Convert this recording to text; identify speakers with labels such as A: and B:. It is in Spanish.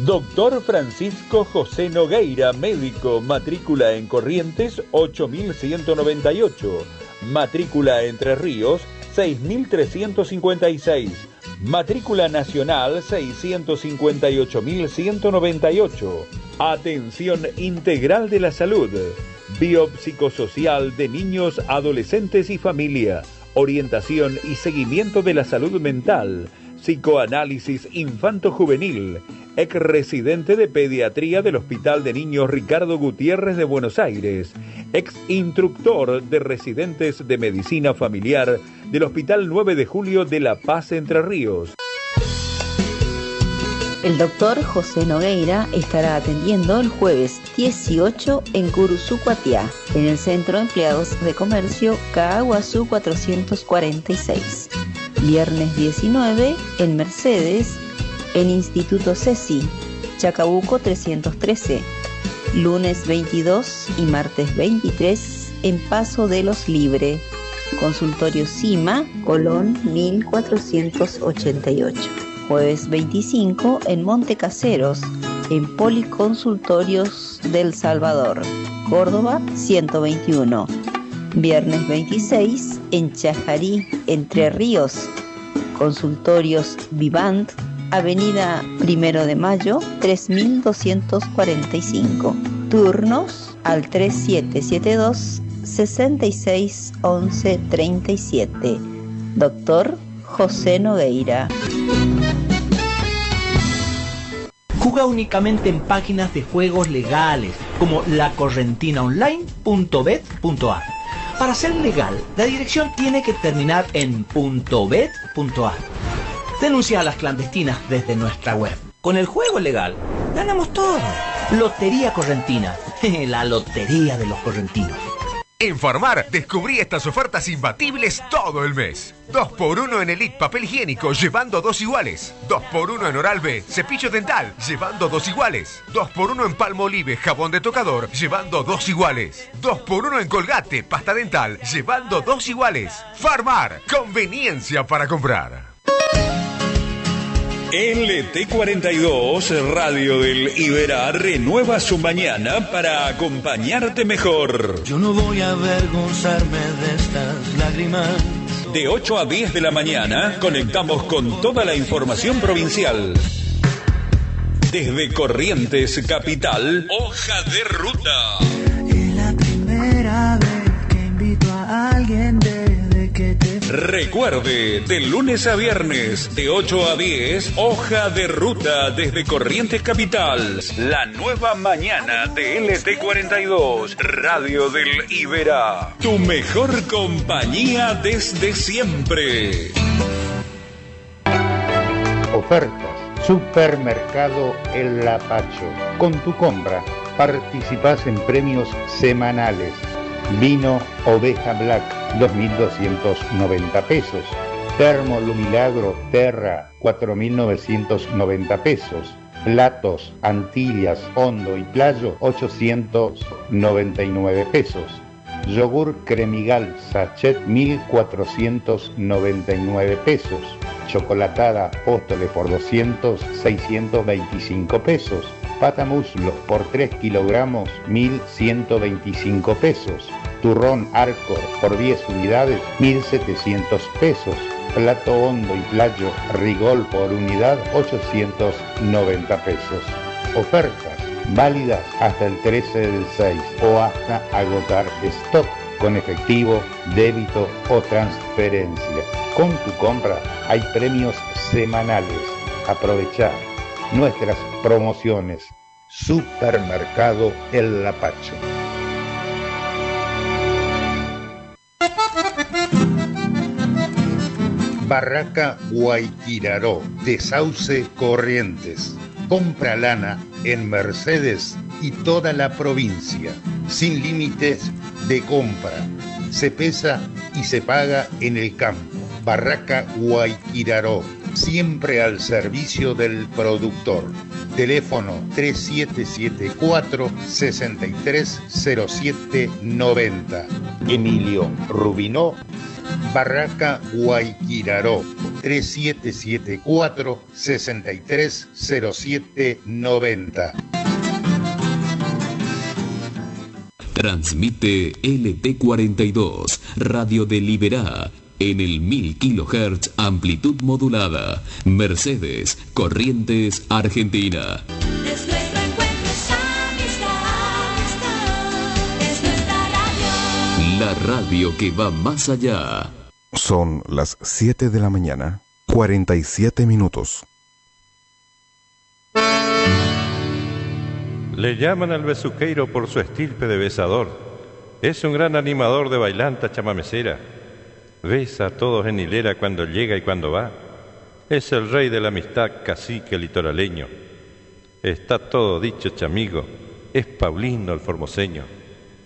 A: Doctor Francisco José Nogueira, médico, matrícula en Corrientes 8198, matrícula Entre Ríos 6356, matrícula nacional 658198. Atención integral de la salud, biopsicosocial de niños, adolescentes y familia, orientación y seguimiento de la salud mental, psicoanálisis infanto-juvenil, ex residente de pediatría del Hospital de Niños Ricardo Gutiérrez de Buenos Aires, ex instructor de residentes de medicina familiar del Hospital 9 de Julio de La Paz, Entre Ríos.
B: El doctor José Nogueira estará atendiendo el jueves 18 en Curuzucuatiá, en el Centro de Empleados de Comercio Caaguazú 446. Viernes 19 en Mercedes, en Instituto CECI, Chacabuco 313. Lunes 22 y martes 23 en Paso de los Libre, Consultorio CIMA, Colón 1488. Jueves 25 en Montecaseros, en Policonsultorios del Salvador, Córdoba 121. Viernes 26 en Chajarí, Entre Ríos, Consultorios Vivant, Avenida 1 de Mayo 3245. Turnos al 3772 66 11 37. Doctor José Nogueira.
C: Juega únicamente en páginas de juegos legales como lacorrentinaonline.bet.ar. Para ser legal, la dirección tiene que terminar en .bet.ar. Denuncia a las clandestinas desde nuestra web. Con el juego legal, ganamos todo. Lotería Correntina, la lotería de los correntinos.
D: En Farmar descubrí estas ofertas imbatibles todo el mes. 2x1 en Elite papel higiénico, llevando 2 iguales. 2x1 en Oral-B cepillo dental, llevando 2 iguales. 2x1 en Palmolive jabón de tocador, llevando 2 iguales. 2x1 en Colgate pasta dental, llevando 2 iguales. Farmar, conveniencia para comprar.
A: LT42, Radio del Iberá, renueva su mañana para acompañarte mejor.
E: Yo no voy a avergonzarme de estas lágrimas.
A: De 8 a 10 de la mañana, conectamos con toda la información provincial. Desde Corrientes Capital, Hoja de Ruta.
E: Es la primera vez que invito a alguien desde que te...
A: Recuerde, de lunes a viernes, de 8 a 10, Hoja de Ruta desde Corrientes Capital. La nueva mañana de LT42, Radio del Iberá. Tu mejor compañía desde siempre.
F: Ofertas. Supermercado El Lapacho. Con tu compra participás en premios semanales. Vino Oveja Black, 2.290 pesos. Termo Lumilagro Terra, 4.990 pesos. Platos Antillas Hondo y Playo, 899 pesos. Yogur Cremigal Sachet, 1.499 pesos. Chocolatada Apóstoles por 200, 625 pesos. Pata muslo por 3 kilogramos, 1.125 pesos. Turrón Arcor por 10 unidades, 1.700 pesos. Plato hondo y playo Rigol por unidad, 890 pesos. Ofertas válidas hasta el 13 del 6 o hasta agotar stock, con efectivo, débito o transferencia. Con tu compra hay premios semanales. Aprovechá nuestras promociones. Supermercado El Lapacho. Barraca Guayquiraró, de Sauce Corrientes. Compra lana en Mercedes y toda la provincia, sin límites de compra. Se pesa y se paga en el campo. Barraca Guayquiraró, siempre al servicio del productor. Teléfono 3774-630790. Emilio Rubinó, Barraca Guayquiraró. 3774-630790.
G: Transmite LT42, Radio de Liberá, en el 1000 kHz, amplitud modulada. Mercedes, Corrientes, Argentina.
H: Es nuestro encuentro, es amistad, es nuestra radio.
G: La radio que va más allá.
I: Son las 7 de la mañana, 47 minutos.
J: Le llaman al besuqueiro por su estirpe de besador. Es un gran animador de bailanta chamamecera. Besa a todos en hilera cuando llega y cuando va. Es el rey de la amistad, cacique litoraleño. Está todo dicho, chamigo. Es Paulino el formoseño.